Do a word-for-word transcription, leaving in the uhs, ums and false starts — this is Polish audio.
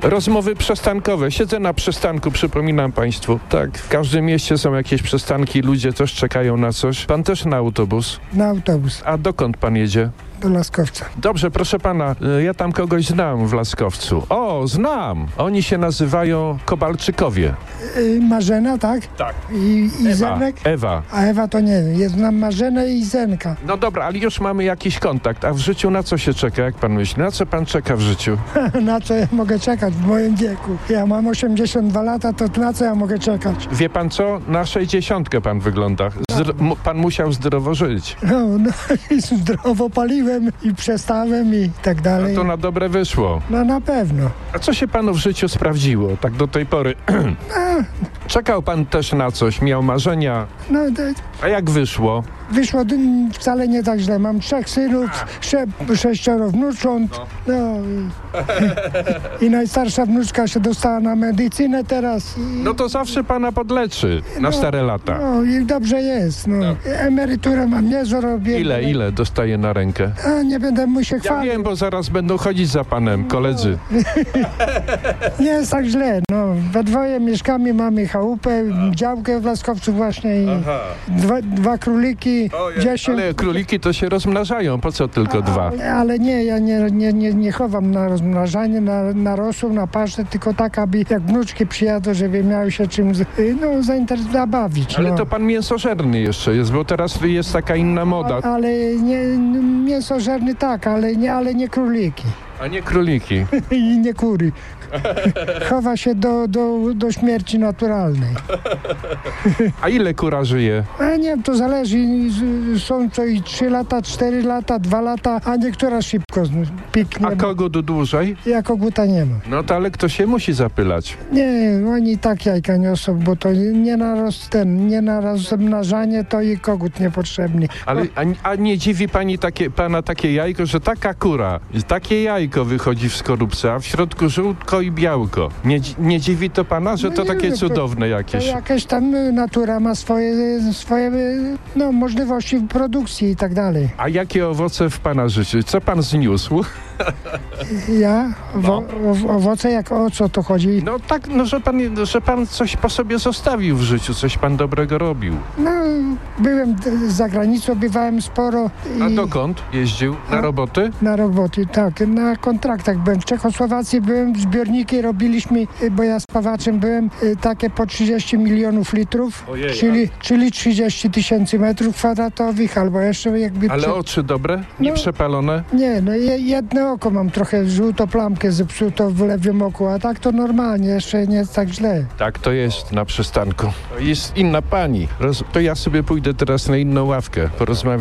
Rozmowy przystankowe. Siedzę na przystanku, przypominam państwu. Tak, w każdym mieście są jakieś przystanki, ludzie też czekają na coś. Pan też na autobus? Na autobus. A dokąd pan jedzie? Do Laskowca. Dobrze, proszę pana, ja tam kogoś znam w Laskowcu. O, znam! Oni się nazywają Kobalczykowie. Yy, Marzena, tak? Tak. I, i Ewa. Zenek? Ewa. A Ewa to nie wiem. Jest znam Marzenę i Zenka. No dobra, ale już mamy jakiś kontakt. A w życiu na co się czeka, jak pan myśli? Na co pan czeka w życiu? Na co ja mogę czekać w moim wieku? Ja mam osiemdziesiąt dwa lata, to na co ja mogę czekać? Wie pan co? Na sześćdziesiątkę pan wygląda. Zdro- m- pan musiał zdrowo żyć. No, no i zdrowo paliłem i przestałem i tak dalej. To na dobre wyszło. No na pewno. A co się panu w życiu sprawdziło, tak do tej pory? Czekał pan też na coś, miał marzenia. No to A jak wyszło? wyszło d- wcale nie tak źle. Mam trzech synów, sze- sześcioro wnucząt. No, i, i najstarsza wnuczka się dostała na medycynę teraz. I, No to zawsze pana podleczy na No, stare lata. No i dobrze jest. No. Emeryturę mam, nie zarobię. Ile, ile dostaje na rękę? A nie będę mu się Ja chwalił. wiem, bo zaraz będą chodzić za panem koledzy. Nie jest tak źle. No. We dwoje mieszkamy, mamy chałupę, działkę w Laskowcu właśnie i dwa, dwa króliki, dziesięć. Ale króliki to się rozmnażają, po co tylko dwa? Ale, ale nie, ja nie, nie, nie, nie chowam na rozmnażanie, na, na rosół, na pasztet, tylko tak, aby jak wnuczki przyjadą, żeby miały się czym z- no, zainteresować, zabawić. Ale no. to pan mięsożerny jeszcze jest, bo teraz jest taka inna moda. Ale nie, mięsożerny tak, ale nie, ale nie króliki A nie króliki. i nie kury. Chowa się do, do, do śmierci naturalnej. A ile kura żyje? A nie wiem, to zależy. Z- Są co i trzy lata, cztery lata, dwa lata, a niektóra szybko z- piknie. A kogut dłużej? Ja koguta nie ma. No to ale kto się musi zapylać? Nie, oni tak jajka niosą, bo to nie na roz, ten, nie na rozmnażanie, to i kogut niepotrzebny. Ale, a, a nie dziwi pani takie, pana takie jajko, że taka kura, takie jajko wychodzi w skorupce, a w środku żółtko i białko. Nie, dzi- nie dziwi to pana, że No to nie takie wiem, to- cudowne To jakieś? jakaś tam y, natura ma swoje, swoje y, no, możliwości produkcji i tak dalej. A jakie owoce w pana życiu? Co pan zniósł? Ja? Wo, o, owoce jak o co to chodzi? No tak, no że pan, że pan coś po sobie zostawił w życiu, coś pan dobrego robił. No, byłem d- za granicą, bywałem sporo. A i- dokąd jeździł? Na A- roboty? Na roboty, tak. Na kontraktach byłem. W Czechosłowacji byłem, zbiorniki robiliśmy, y, bo ja spawaczem byłem, y, takie po trzydzieści milionów litrów, Ojej, czyli, czyli trzydzieści tysięcy metrów kwadratowych, albo jeszcze jakby... Ale prze- oczy dobre? Nie No. przepalone? Nie, no je, jedno oko mam trochę żółtą plamkę zepsuto w lewym oku, a tak to normalnie, jeszcze nie jest tak źle. Tak to jest na przystanku. Jest inna pani. Roz... To ja sobie pójdę teraz na inną ławkę, porozmawiam.